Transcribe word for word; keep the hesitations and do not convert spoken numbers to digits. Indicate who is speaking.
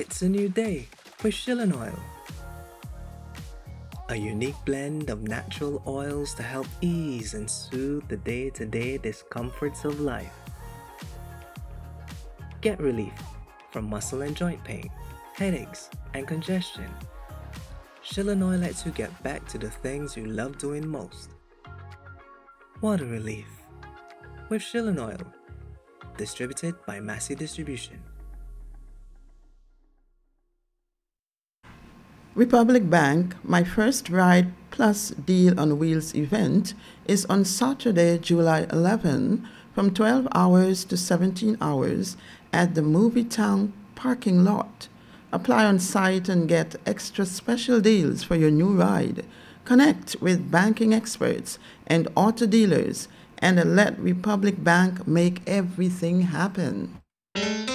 Speaker 1: It's a new day with Shilling Oil, a unique blend of natural oils to help ease and soothe the day-to-day discomforts of life. Get relief from muscle and joint pain, headaches, and congestion. Shilling Oil lets you get back to the things you love doing most. Water relief with Shilling Oil, distributed by Massey Distribution.
Speaker 2: Republic Bank, my first Ride Plus Deal on Wheels event is on Saturday, July eleventh from twelve hours to seventeen hours at the Movie Town parking lot. Apply on site and get extra special deals for your new ride. Connect with banking experts and auto dealers and let Republic Bank make everything happen.